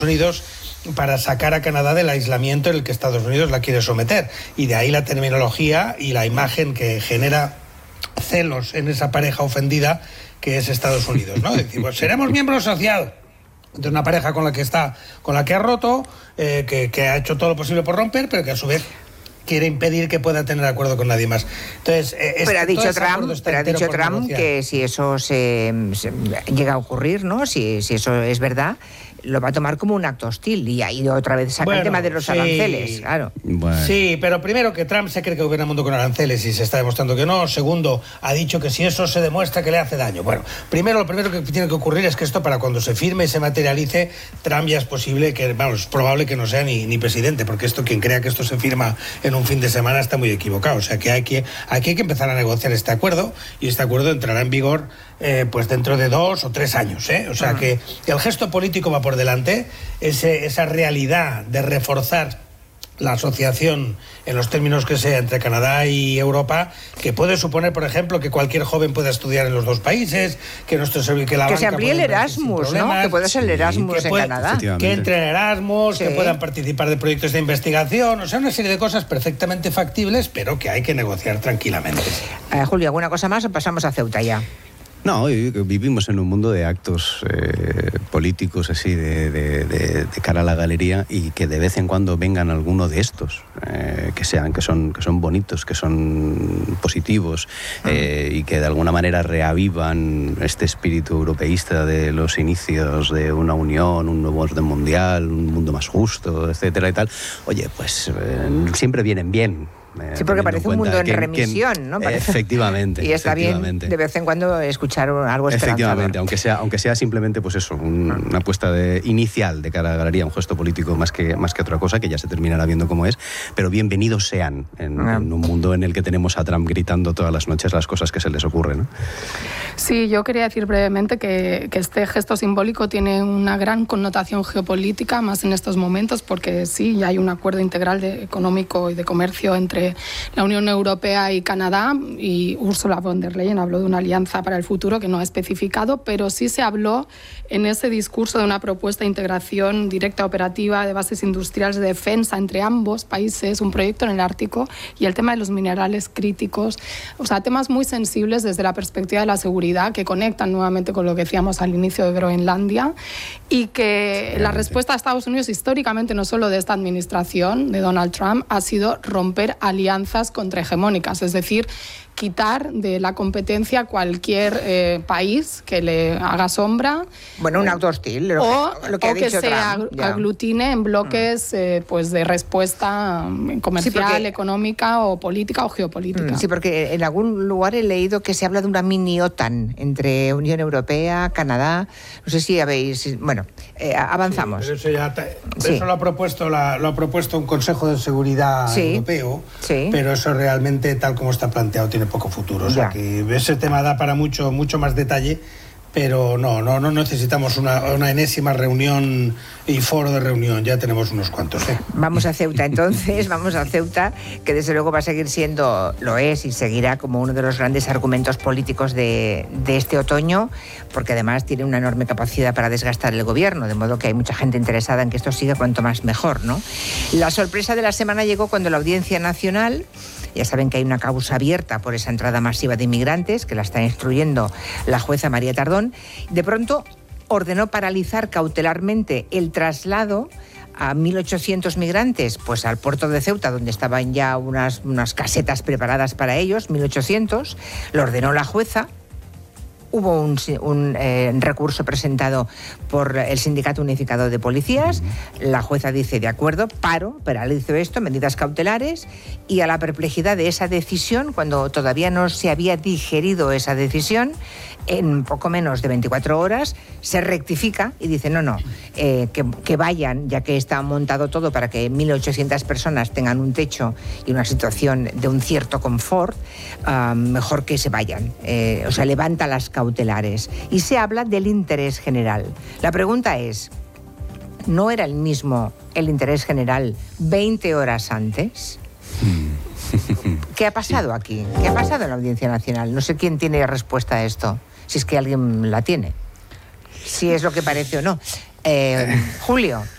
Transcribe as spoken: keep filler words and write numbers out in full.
Unidos para sacar a Canadá del aislamiento en el que Estados Unidos la quiere someter. Y de ahí la terminología y la imagen que genera celos en esa pareja ofendida que es Estados Unidos, ¿no? Decimos, seremos miembros asociados de una pareja con la que está, con la que ha roto, eh, que, que ha hecho todo lo posible por romper, pero que a su vez quiere impedir que pueda tener acuerdo con nadie más. Entonces, eh, pero ha dicho Trump, pero ha dicho Trump que si eso se, se llega a ocurrir, ¿no? Si, si eso es verdad, lo va a tomar como un acto hostil. Y ha ido otra vez sacar bueno, el tema de los sí, aranceles, claro. Bueno. Sí, pero primero que Trump se cree que gobierna el mundo con aranceles y se está demostrando que no. Segundo, ha dicho que si eso se demuestra que le hace daño. Bueno, primero lo primero que tiene que ocurrir es que esto, para cuando se firme y se materialice, Trump ya es posible que, vamos, es probable que no sea ni, ni presidente, porque esto, quien crea que esto se firma en un fin de semana está muy equivocado. O sea que hay que, aquí hay que empezar a negociar este acuerdo, y este acuerdo entrará en vigor eh, pues dentro de dos o tres años, ¿eh? O sea uh-huh. que el gesto político va por delante, ese, esa realidad de reforzar la asociación en los términos que sea entre Canadá y Europa, que puede suponer, por ejemplo, que cualquier joven pueda estudiar en los dos países, que nuestro que la que se amplíe el Erasmus, ¿no? Que pueda ser el Erasmus sí, en puede, Canadá. Que entre en Erasmus, sí. que puedan participar de proyectos de investigación, o sea, una serie de cosas perfectamente factibles, pero que hay que negociar tranquilamente. Eh, Julio, ¿alguna cosa más o pasamos a Ceuta ya? No, vivimos en un mundo de actos eh, políticos así de, de, de, de cara a la galería, y que de vez en cuando vengan alguno de estos, eh, que sean, que son, que son bonitos, que son positivos, eh, y que de alguna manera reavivan este espíritu europeísta de los inicios de una unión, un nuevo orden mundial, un mundo más justo, etcétera y tal. Oye, pues eh, siempre vienen bien. Eh, sí, porque parece un mundo en que, remisión, que, ¿no? Parece... Efectivamente. Y está bien de vez en cuando escuchar algo esperanzador. Efectivamente, aunque sea, aunque sea simplemente, pues eso, un, una apuesta de, inicial de cara a la galería, un gesto político más que, más que otra cosa, que ya se terminará viendo cómo es, pero bienvenidos sean en, ah. en un mundo en el que tenemos a Trump gritando todas las noches las cosas que se les ocurren, ¿no? Sí, yo quería decir brevemente que, que este gesto simbólico tiene una gran connotación geopolítica, más en estos momentos, porque sí, ya hay un acuerdo integral de, económico y de comercio entre la Unión Europea y Canadá, y Ursula von der Leyen habló de una alianza para el futuro que no ha especificado, pero sí se habló en ese discurso de una propuesta de integración directa operativa de bases industriales de defensa entre ambos países, un proyecto en el Ártico y el tema de los minerales críticos, o sea, temas muy sensibles desde la perspectiva de la seguridad, que conectan nuevamente con lo que decíamos al inicio de Groenlandia, y que la respuesta de Estados Unidos históricamente, no solo de esta administración de Donald Trump, ha sido romper alianzas contrahegemónicas, es decir, quitar de la competencia cualquier eh, país que le haga sombra. Bueno, un acto hostil, lo o, que, lo que, ha o que dicho se Trump, aglutine en bloques eh, pues de respuesta comercial, sí, porque, económica o política o geopolítica. Sí, porque en algún lugar he leído que se habla de una mini OTAN entre Unión Europea, Canadá. No sé si habéis... Bueno, eh, avanzamos. Sí, pero eso, ya te, sí. eso lo ha propuesto la, lo ha propuesto un Consejo de Seguridad sí. Europeo, sí. pero eso realmente, tal como está planteado, tiene poco futuro. O sea, ya. que ese tema da para mucho, mucho más detalle, pero no, no, no necesitamos una, una enésima reunión y foro de reunión, ya tenemos unos cuantos. ¿eh? Vamos a Ceuta entonces, vamos a Ceuta, que desde luego va a seguir siendo, lo es y seguirá como uno de los grandes argumentos políticos de, de este otoño, porque además tiene una enorme capacidad para desgastar el gobierno, de modo que hay mucha gente interesada en que esto siga cuanto más mejor, ¿no? La sorpresa de la semana llegó cuando la Audiencia Nacional, ya saben que hay una causa abierta por esa entrada masiva de inmigrantes, que la está instruyendo la jueza María Tardón, de pronto ordenó paralizar cautelarmente el traslado a mil ochocientos migrantes pues al puerto de Ceuta, donde estaban ya unas, unas casetas preparadas para ellos, mil ochocientos, lo ordenó la jueza. Hubo un, un eh, recurso presentado por el Sindicato Unificado de Policías. La jueza dice, de acuerdo, paro, paralizo esto, medidas cautelares, y a la perplejidad de esa decisión, cuando todavía no se había digerido esa decisión, en poco menos de veinticuatro horas se rectifica y dice, no, no, eh, que, que vayan, ya que está montado todo para que mil ochocientas personas tengan un techo y una situación de un cierto confort, uh, mejor que se vayan. Eh, o sea, levanta las cautelares. Y se habla del interés general. La pregunta es, ¿no era el mismo el interés general veinte horas antes? ¿Qué ha pasado aquí? ¿Qué ha pasado en la Audiencia Nacional? No sé quién tiene respuesta a esto, si es que alguien la tiene, si es lo que parece o no. Eh, Julio.